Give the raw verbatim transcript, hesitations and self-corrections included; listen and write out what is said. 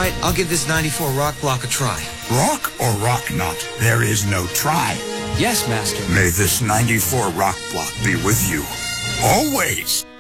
right, I'll give this ninety-four rock block a try. Rock or rock not? There is no try. Yes, Master. May this ninety-four rock block be with you. Always.